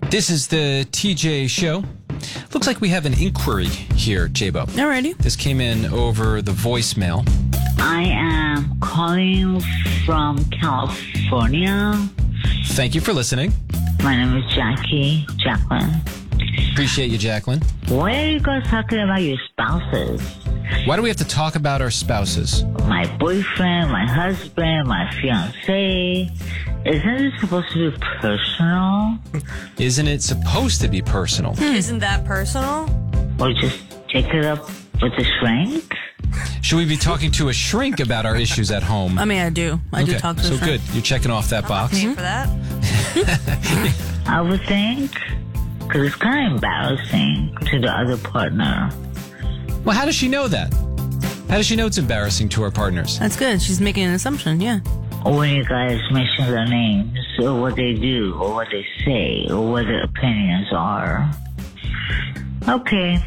This is the TJ Show. Looks like we have an inquiry here, J-Bo. Alrighty. This came in over the voicemail. I am calling from California. Thank you for listening. My name is Jacqueline. Appreciate you, Jacqueline. Why are you guys talking about your spouses? Why do we have to talk about our spouses? My boyfriend, my husband, my fiancé. Isn't it supposed to be personal? Isn't it supposed to be personal? Isn't that personal? Or just take it up with a shrink? Should we be talking to a shrink about our issues at home? I mean, I do. I do talk to so a friend. good. You're checking off that box. Paying for that? I would think. Because it's kind of embarrassing to the other partner. Well, how does she know that? How does she know it's embarrassing to her partners? That's good. She's making an assumption, yeah. Or when you guys mention their names, or what they do, or what they say, or what their opinions are. Okay.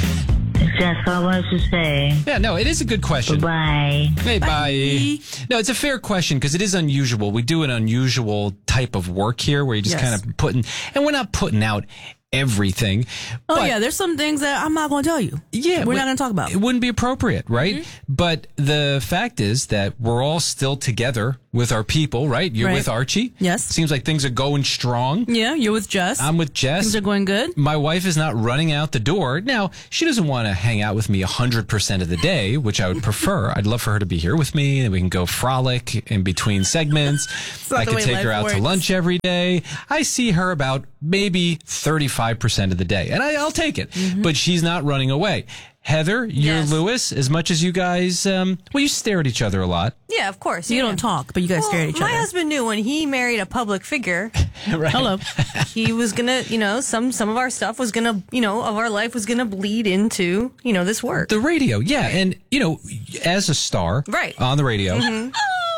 That's all I wanted to say. Yeah, no, it is a good question. Bye. Hey, bye. No, it's a fair question because it is unusual. We do an unusual type of work here where you just kind of putting, and we're not putting out everything. Oh, yeah, there's some things that I'm not going to tell you. Yeah. We're not going to talk about. It wouldn't be appropriate, right? But the fact is that we're all still together with our people, right? You're with Archie. Yes. Seems like things are going strong. Yeah, you're with Jess. I'm with Jess. Things are going good. My wife is not running out the door. Now, she doesn't want to hang out with me 100% of the day, which I would prefer. I'd love for her to be here with me and we can go frolic in between segments. I could take her out to lunch every day. I see her about maybe 35% of the day, and I'll take it. But she's not running away. Heather, you're Lewis, as much as you guys, you stare at each other a lot. Yeah, of course. You don't talk, but you guys stare at each other. My husband knew when he married a public figure. Right. Hello. He was going to, some of our stuff was going to, of our life was going to bleed into, this work. The radio, yeah. And, as a star on the radio,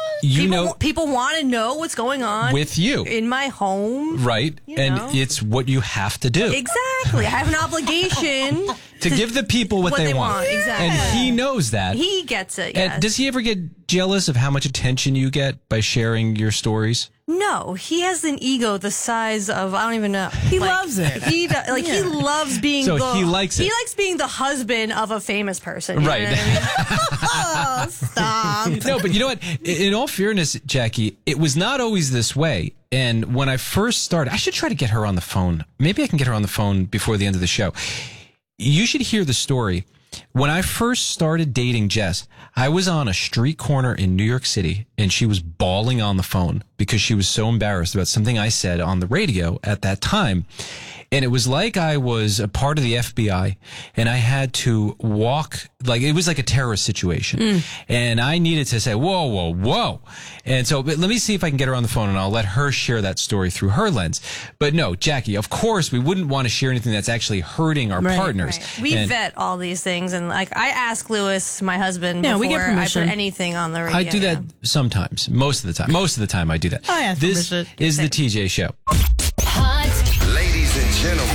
people want to know what's going on with you in my home. Right. And it's what you have to do. Exactly. I have an obligation to give the people what they want. Exactly. And he knows that. He gets it. And does he ever get jealous of how much attention you get by sharing your stories? No, he has an ego the size of, I don't even know. He loves it. He loves being he likes it. He likes being the husband of a famous person. Right. You know what I mean? Stop. No, but you know what? In all fairness, Jackie, it was not always this way. And when I first started, I should try to get her on the phone. Maybe I can get her on the phone before the end of the show. You should hear the story. When I first started dating Jess, I was on a street corner in New York City and she was bawling on the phone because she was so embarrassed about something I said on the radio at that time. And it was like I was a part of the FBI and I had to walk, like it was like a terrorist situation. And I needed to say, whoa, whoa, whoa. And so let me see if I can get her on the phone and I'll let her share that story through her lens. But no, Jackie, of course, we wouldn't want to share anything that's actually hurting our partners. Right. We vet all these things. And I ask Lewis, my husband, before we get permission. I put anything on the radio. I do that sometimes. Most of the time. Most of the time I do that. I ask this permission. is the TJ Show. Ladies and gentlemen.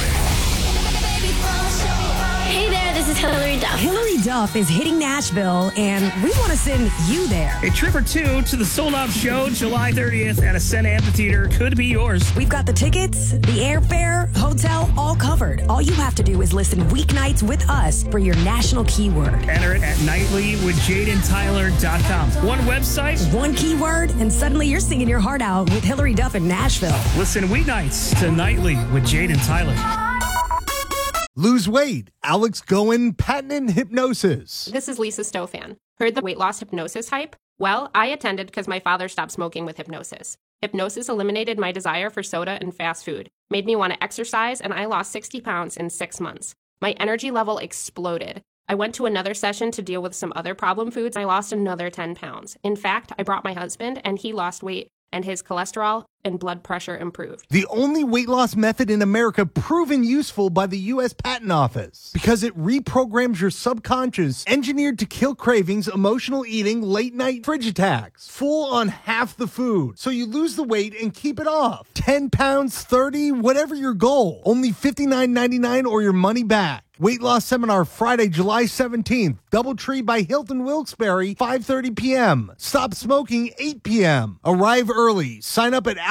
Hey there, this is Hillary Duff. Hillary Duff is hitting Nashville, and we want to send you there. A trip or two to the sold-out show July 30th at Ascent Amphitheater could be yours. We've got the tickets, the airfare, hotel, all covered. All you have to do is listen weeknights with us for your national keyword. Enter it at nightlywithjadentyler.com. One website, one keyword, and suddenly you're singing your heart out with Hillary Duff in Nashville. Listen weeknights to Nightly with Jade and Tyler. Lose weight. Alex Goen, patented hypnosis. This is Lisa Stofan. Heard the weight loss hypnosis hype? Well, I attended because my father stopped smoking with hypnosis. Hypnosis eliminated my desire for soda and fast food, made me want to exercise, and I lost 60 pounds in 6 months. My energy level exploded. I went to another session to deal with some other problem foods. I lost another 10 pounds. In fact, I brought my husband, and he lost weight, and his cholesterol and blood pressure improved. The only weight loss method in America proven useful by the U.S. Patent Office because it reprograms your subconscious, engineered to kill cravings, emotional eating, late night fridge attacks, full on half the food. So you lose the weight and keep it off. 10 pounds, 30, whatever your goal. Only $59.99 or your money back. Weight loss seminar Friday, July 17th. Doubletree by Hilton Wilkes-Barre, 5:30 p.m. Stop smoking, 8 p.m. Arrive early. Sign up at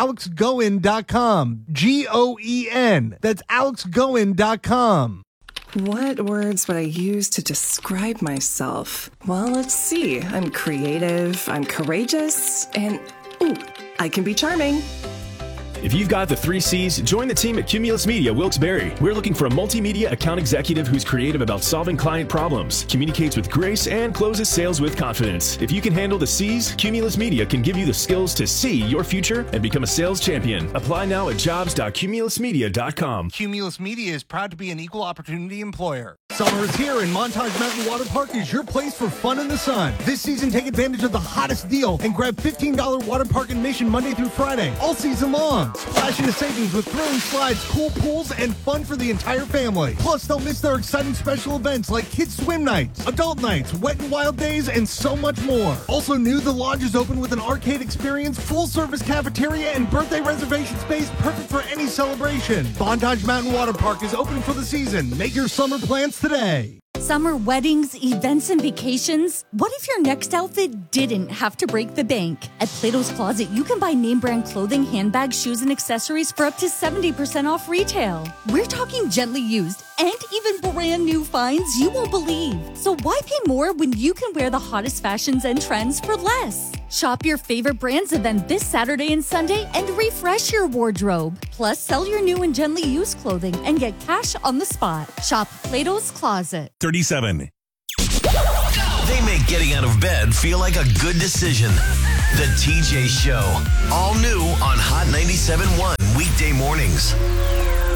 AlexGoen.com. GOEN. That's AlexGoen.com. What words would I use to describe myself? Well, let's see. I'm creative, I'm courageous, and ooh, I can be charming. If you've got the 3 C's, join the team at Cumulus Media Wilkes-Barre. We're looking for a multimedia account executive who's creative about solving client problems, communicates with grace, and closes sales with confidence. If you can handle the C's, Cumulus Media can give you the skills to see your future and become a sales champion. Apply now at jobs.cumulusmedia.com. Cumulus Media is proud to be an equal opportunity employer. Summer is here, and Montage Mountain Water Park is your place for fun in the sun. This season, take advantage of the hottest deal and grab $15 water park admission Monday through Friday, all season long. Splash into savings with thrilling slides, cool pools, and fun for the entire family. Plus, don't miss their exciting special events like kids swim nights, adult nights, wet and wild days, and so much more. Also new, the lodge is open with an arcade experience, full-service cafeteria, and birthday reservation space perfect for any celebration. Montage Mountain Water Park is open for the season. Make your summer plans today. Summer weddings, events, and vacations? What if your next outfit didn't have to break the bank? At Plato's Closet, you can buy name brand clothing, handbags, shoes, and accessories for up to 70% off retail. We're talking gently used and even brand new finds you won't believe. So why pay more when you can wear the hottest fashions and trends for less? Shop your favorite brands event this Saturday and Sunday and refresh your wardrobe. Plus, sell your new and gently used clothing and get cash on the spot. Shop Plato's Closet. 37. They make getting out of bed feel like a good decision. The TJ Show. All new on Hot 97.1 weekday mornings.